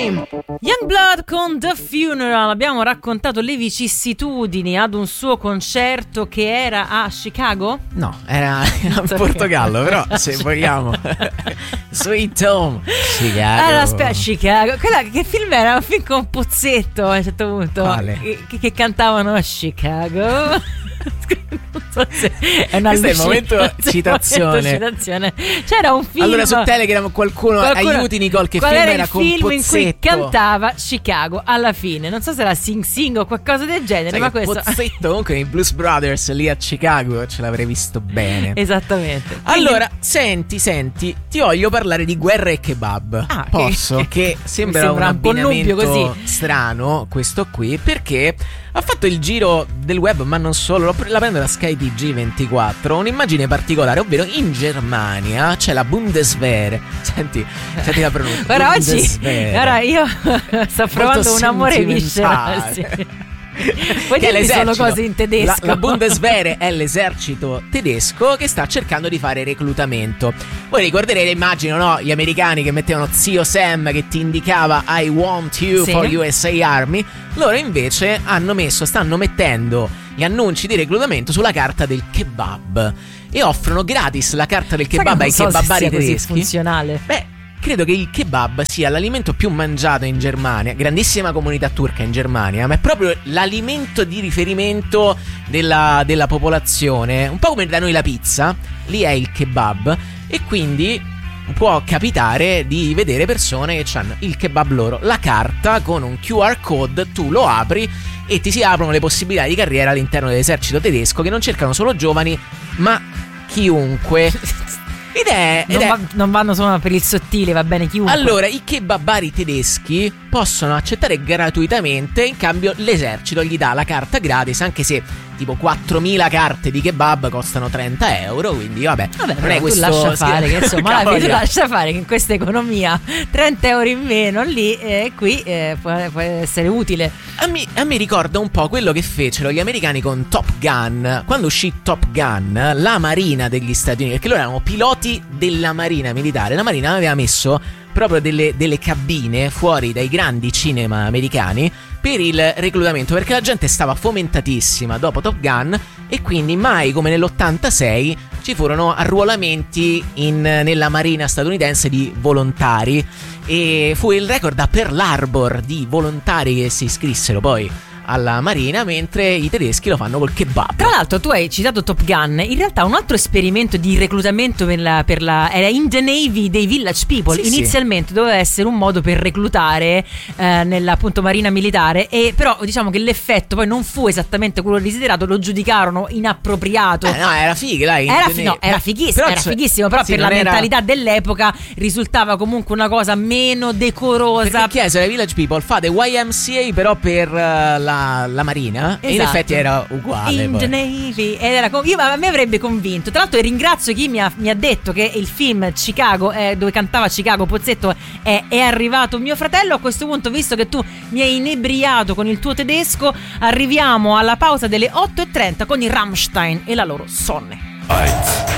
Fame. Youngblood con The Funeral. Abbiamo raccontato le vicissitudini ad un suo concerto che era a Chicago? No, era a Portogallo, però se vogliamo. Sweet Home, Chicago. Allora, aspetta, Chicago. Che film era? Un film con Pozzetto a un certo punto. Quale? Che cantavano a Chicago. Non so se è una questo è il momento citazione. C'era un film. Allora su Telegram qualcuno aiuti Nicole, che film era con film Pozzetto? in cui cantava Chicago alla fine. Non so se era Sing Sing o qualcosa del genere. Sai, ma questo Pozzetto comunque i Blues Brothers lì a Chicago ce l'avrei visto bene. Esattamente. Allora senti, ti voglio parlare di guerra e kebab. Posso? Che sembra un abbinamento così strano questo qui, perché ha fatto il giro del web, ma non solo. La prendo da Sky TG24. Un'immagine particolare, ovvero in Germania c'è la Bundeswehr. Senti la pronuncia. Però oggi, ora io sto provando un amore viscerale. Puoi dirmi solo cose in tedesco. La Bundeswehr è l'esercito tedesco che sta cercando di fare reclutamento. Voi ricorderete, immagino, no? Gli americani che mettevano Zio Sam che ti indicava I want you for USA Army. Loro invece stanno mettendo gli annunci di reclutamento sulla carta del kebab e offrono gratis la carta del kebab ai kebabari tedeschi. Così funzionale. Beh, credo che il kebab sia l'alimento più mangiato in Germania, grandissima comunità turca in Germania, ma è proprio l'alimento di riferimento della popolazione, un po' come da noi la pizza, lì è il kebab, e quindi può capitare di vedere persone che hanno il kebab loro, la carta con un QR code, tu lo apri e ti si aprono le possibilità di carriera all'interno dell'esercito tedesco, che non cercano solo giovani, ma chiunque. Non vanno solo per il sottile, va bene chiunque. Allora, i kebabari tedeschi possono accettare gratuitamente, in cambio l'esercito gli dà la carta gratis, anche se tipo 4.000 carte di kebab costano 30 euro, quindi vabbè non è questo. Lascia fare, che insomma tu lascia fare che in questa economia 30 euro in meno lì qui può essere utile. A me ricorda un po' quello che fecero gli americani con Top Gun. Quando uscì Top Gun, la marina degli Stati Uniti, perché loro erano piloti della marina militare, la marina aveva messo proprio delle cabine fuori dai grandi cinema americani per il reclutamento, perché la gente stava fomentatissima dopo Top Gun, e quindi mai come nell'86 ci furono arruolamenti nella marina statunitense di volontari, e fu il record a Pearl Harbor di volontari che si iscrissero poi alla marina, mentre i tedeschi lo fanno col kebab. Tra l'altro tu hai citato Top Gun, in realtà un altro esperimento di reclutamento era in the Navy dei Village People. Inizialmente doveva essere un modo per reclutare nella appunto marina militare, e però diciamo che l'effetto poi non fu esattamente quello desiderato, lo giudicarono inappropriato. No, era figo, dai. Era fighissimo, però per la mentalità dell'epoca risultava comunque una cosa meno decorosa. Perché chiesero ai Village People: fate YMCA però per la marina, esatto. E in effetti era uguale in the Navy, ed era a me avrebbe convinto. Tra l'altro ringrazio chi mi ha detto che il film Chicago, dove cantava Chicago Pozzetto, è arrivato mio fratello. A questo punto, visto che tu mi hai inebriato con il tuo tedesco, arriviamo alla pausa delle 8:30 con i Rammstein e la loro Sonne.